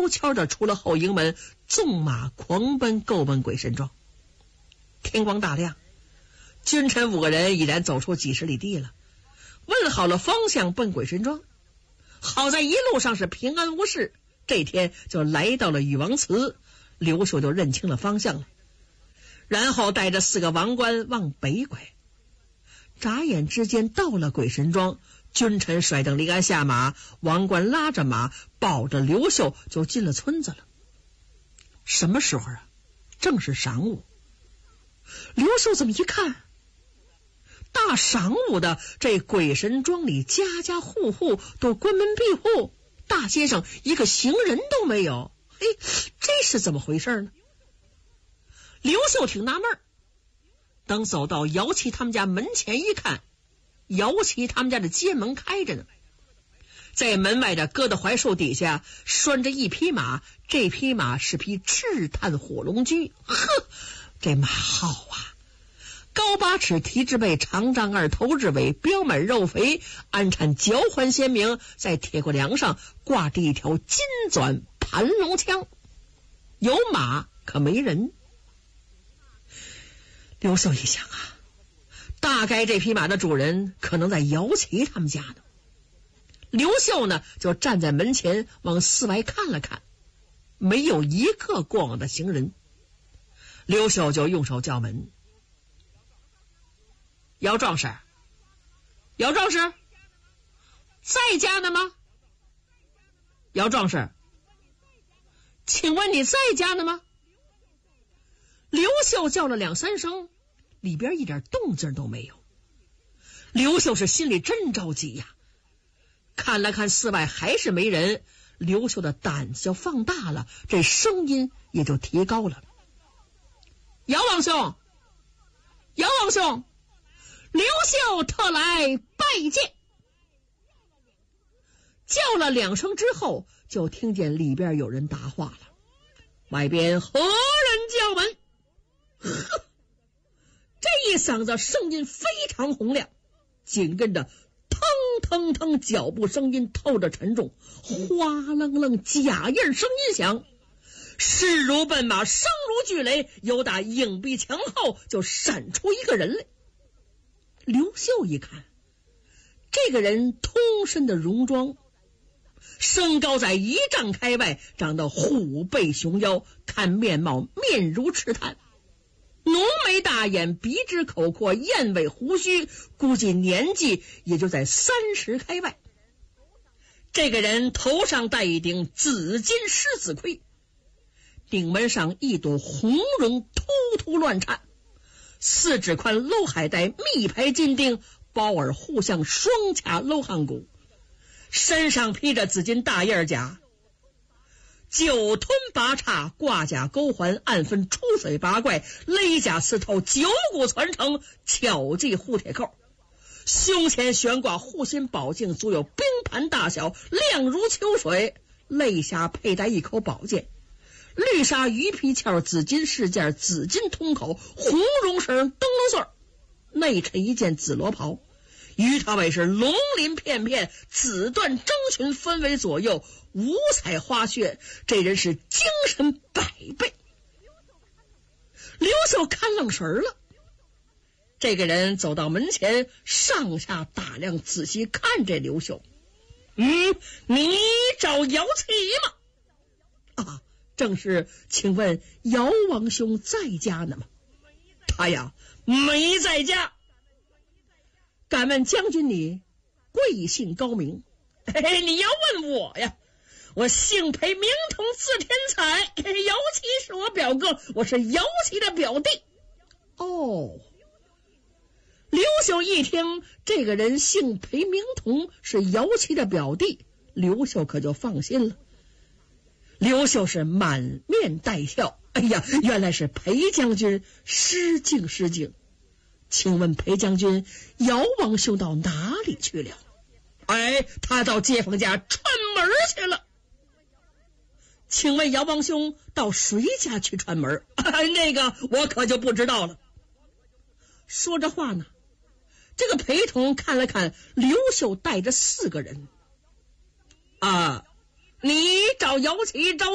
悄悄地出了后营门，纵马狂奔够奔鬼神庄。天光大亮，君臣5个人已然走出几十里地了，问好了方向奔鬼神庄。好在一路上是平安无事，这天就来到了禹王祠，刘秀就认清了方向了，然后带着4个王官往北拐。眨眼之间到了鬼神庄，君臣甩灯离鞍下马，王官拉着马抱着刘秀就进了村子了。什么时候啊？正是晌午。刘秀这么一看，大晌午的，这鬼神庄里家家户户都关门闭户，大街上一个行人都没有。这是怎么回事呢？刘秀挺纳闷，等走到姚七他们家门前一看，姚七他们家的街门开着呢，在门外的疙瘩槐树底下拴着一匹马，这匹马是匹赤炭火龙驹。这马好啊，高8尺，蹄之背，长丈2，头之尾，膘满肉肥，鞍产脚环鲜明，在铁骨梁上挂着一条金钻盘龙枪，有马可没人。刘秀一想啊，大概这匹马的主人可能在姚琦他们家呢。刘秀呢就站在门前往四外看了看，没有一个过往的行人。刘秀就用手叫门：姚壮士，姚壮士，在家呢吗？姚壮士，请问你在家呢吗？刘秀叫了2、3声，里边一点动静都没有。刘秀是心里真着急呀，看了看四外还是没人，刘秀的胆子就放大了，这声音也就提高了：姚王兄，姚王兄，刘秀特来拜见。叫了2声之后，就听见里边有人答话了：外边何人叫门？这一嗓子声音非常洪亮，紧跟着腾腾腾脚步声音透着沉重，哗楞楞假印声音响，势如奔马，声如巨雷，由打影壁墙后就闪出一个人来。刘秀一看，这个人通身的戎装，身高在1丈开外，长得虎背熊腰，看面貌面如赤炭，浓眉大眼，鼻直口阔，燕尾胡须，估计年纪也就在30开外。这个人头上戴一顶紫金狮子盔，顶门上一朵红绒突突乱颤，4指宽镂海带，密排金钉，包耳互相双卡镂汉骨，身上披着紫金大叶甲，9吞8叉，挂甲钩环，暗分出水8怪，勒甲刺透，9股传承，巧系护铁扣，胸前悬挂护心宝镜，足有冰盘大小，亮如秋水，肋下佩戴一口宝剑，绿纱鱼皮鞘，紫金饰件，紫金通口，红绒绳灯笼穗，内衬一件紫罗袍，于他尾是龙鳞片片，紫缎征裙分为左右，五彩花穴，这人是精神100倍。刘秀看愣神了，这个人走到门前，上下打量，仔细看这刘秀。你找姚琦吗？啊，正是，请问姚王兄在家呢吗？他呀，没在家。敢问将军你贵姓高名？你要问我呀，我姓裴，名同，字天才，姚琦是我表哥，我是姚琦的表弟。哦，刘秀一听这个人姓裴名同，是姚琦的表弟，刘秀可就放心了。刘秀是满面带笑，哎呀，原来是裴将军，失敬失敬。请问裴将军，姚王兄到哪里去了？他到街坊家串门去了。请问姚王兄到谁家去串门？那个我可就不知道了。说着话呢，这个裴同看了看刘秀带着4个人。你找姚琦，找